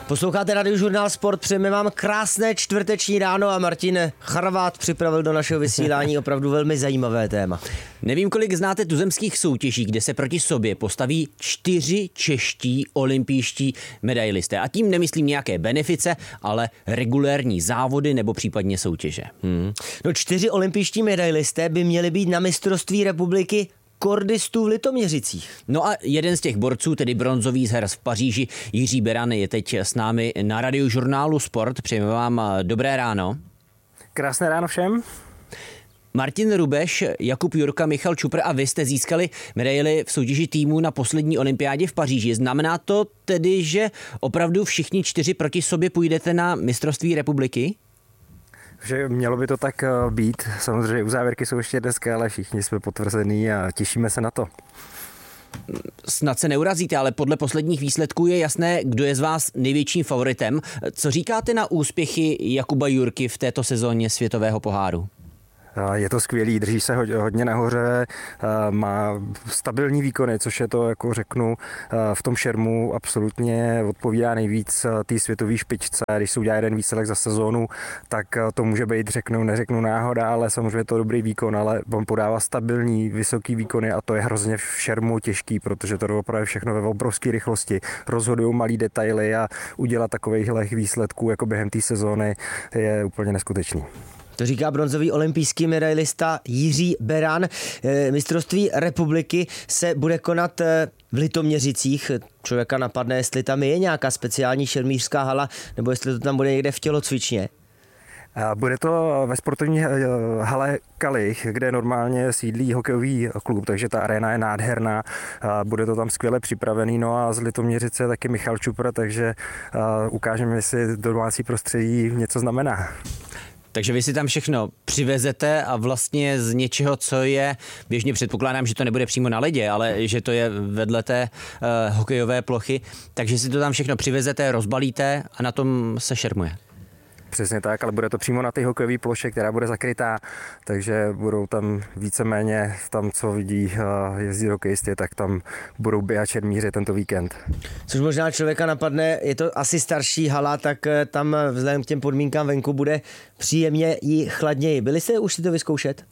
Posloucháte Radiožurnál Sport, přejeme vám krásné čtvrteční ráno a Martin Charvát připravil do našeho vysílání opravdu velmi zajímavé téma. Nevím, kolik znáte tuzemských soutěží, kde se proti sobě postaví 4 čeští olympijští medailisté. A tím nemyslím nějaké benefice, ale regulérní závody nebo případně soutěže. No 4 olympijští medailisté by měli být na mistrovství republiky kordistů v Litoměřicích. No a jeden z těch borců, tedy bronzový zherz v Paříži, Jiří Beran, je teď s námi na Radiožurnálu Sport. Přejeme vám dobré ráno. Krásné ráno všem. Martin Rubeš, Jakub Jurka, Michal Čupr a vy jste získali medaili v soutěži týmu na poslední olympiádě v Paříži. Znamená to tedy, že opravdu všichni 4 proti sobě půjdete na mistrovství republiky? Že mělo by to tak být. Samozřejmě uzávěrky jsou ještě dneska, ale všichni jsme potvrzení a těšíme se na to. Snad se neurazíte, ale podle posledních výsledků je jasné, kdo je z vás největším favoritem. Co říkáte na úspěchy Jakuba Jurky v této sezóně světového poháru? Je to skvělý, drží se hodně nahoře, má stabilní výkony, což je to, jako řeknu, v tom šermu absolutně odpovídá nejvíc té světové špičce. Když se udělá jeden výsledek za sezónu, tak to může být, neřeknu náhoda, ale samozřejmě to dobrý výkon, ale on podává stabilní, vysoký výkony a to je hrozně v šermu těžký, protože to opravdu všechno ve obrovské rychlosti. Rozhodují malý detaily a udělat takových výsledků jako během té sezóny je úplně neskutečný. To říká bronzový olympijský medailista Jiří Beran. Mistrovství republiky se bude konat v Litoměřicích. Člověka napadne, jestli tam je nějaká speciální šermířská hala, nebo jestli to tam bude někde v tělocvičně. Bude to ve sportovní hale Kalich, kde normálně sídlí hokejový klub, takže ta arena je nádherná, bude to tam skvěle připravený, no a z Litoměřice taky Michal Čupr, takže ukážeme, jestli domácí prostředí něco znamená. Takže vy si tam všechno přivezete a vlastně z něčeho, co je, běžně předpokládám, že to nebude přímo na ledě, ale že to je vedle té hokejové plochy, takže si to tam všechno přivezete, rozbalíte a na tom se šermuje. Přesně tak, ale bude to přímo na té hokejové ploše, která bude zakrytá, takže budou tam víceméně, tam co vidí jezdí hokejisti, tak tam budou běhat šermíři tento víkend. Což možná člověka napadne, je to asi starší hala, tak tam vzhledem k těm podmínkám venku bude příjemně i chladněji. Byli jste už si to vyzkoušet?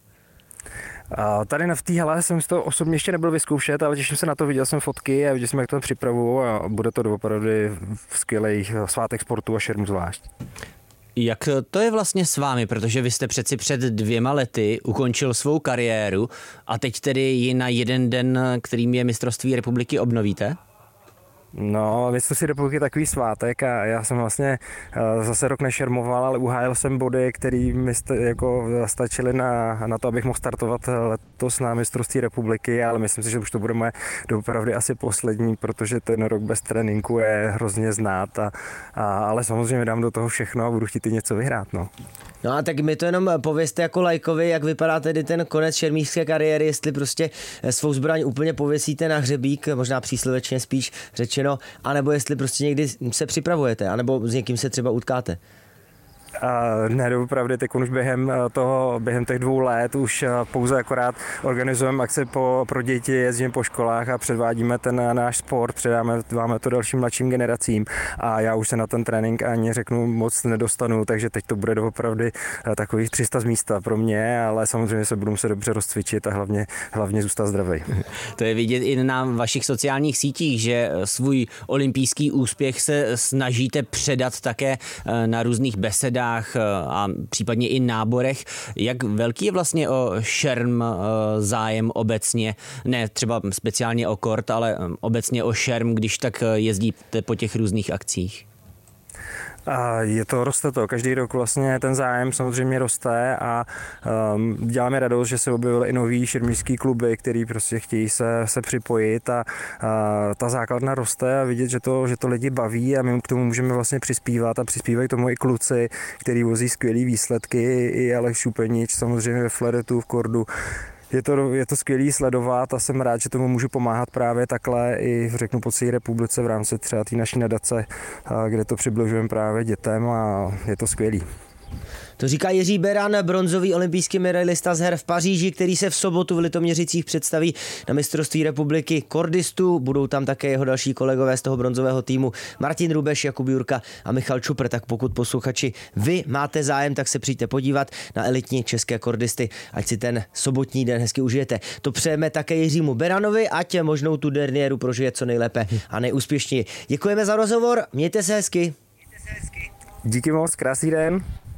Tady v té hale jsem si to osobně ještě nebyl vyzkoušet, ale těším se na to, viděl jsem fotky a viděl jsem, jak to připravuju a bude to opravdu skvělý svátek sportu a šermu zvlášť. Jak to je vlastně s vámi, protože vy jste přeci před 2 lety ukončil svou kariéru a teď tedy ji na jeden den, kterým je mistrovství republiky, obnovíte? No, mistrovství republiky je takový svátek a já jsem vlastně zase rok nešermoval, ale uhájil jsem body, které mi jako stačily na to, abych mohl startovat letos na mistrovství republiky, ale myslím si, že už to bude moje doopravdy asi poslední, protože ten rok bez tréninku je hrozně znát, ale samozřejmě dám do toho všechno a budu chtít i něco vyhrát. No a tak mi to jenom povězte jako lajkovi, jak vypadá tedy ten konec šermířské kariéry, jestli prostě svou zbraň úplně pověsíte na hřebík, možná příslovečně spíš řečeno, anebo jestli prostě někdy se připravujete, anebo s někým se třeba utkáte. Ne, opravdu, teď už během těch 2 let už pouze akorát organizujeme akce pro děti, jezdíme po školách a předvádíme ten náš sport, předáváme to dalším mladším generacím a já už se na ten trénink ani řeknu moc nedostanu, takže teď to bude opravdu takových 300 z místa pro mě, ale samozřejmě se budu muset dobře rozcvičit a hlavně zůstat zdravý. To je vidět i na vašich sociálních sítích, že svůj olympijský úspěch se snažíte předat také na různých besedách a případně i náborech. Jak velký je vlastně o šerm zájem obecně, ne třeba speciálně o kort, ale obecně o šerm, když tak jezdíte po těch různých akcích? Roste to. Každý rok vlastně ten zájem samozřejmě roste a děláme radost, že se objevily i nový šermířský kluby, který prostě chtějí se připojit a ta základna roste a vidět, že to lidi baví a my k tomu můžeme vlastně přispívat a přispívají tomu i kluci, který vozí skvělý výsledky, i Aleš Šupenič, samozřejmě ve fleretu, v kordu. Je to skvělý sledovat a jsem rád, že tomu můžu pomáhat právě takhle i řeknu po celé republice v rámci třeba té naší nadace, kde to přibližujeme právě dětem a je to skvělý. To říká Jiří Beran, bronzový olympijský medailista z her v Paříži, který se v sobotu v Litoměřicích představí na mistrovství republiky kordistů. Budou tam také jeho další kolegové z toho bronzového týmu Martin Rubeš, Jakub Jurka a Michal Čupr. Tak pokud posluchači vy máte zájem, tak se přijďte podívat na elitní české kordisty, ať si ten sobotní den hezky užijete. To přejeme také Jiřímu Beranovi, ať možnou tu derniéru prožije co nejlépe a nejúspěšněji. Děkujeme za rozhovor, mějte se hezky. Díky moc, krásný den.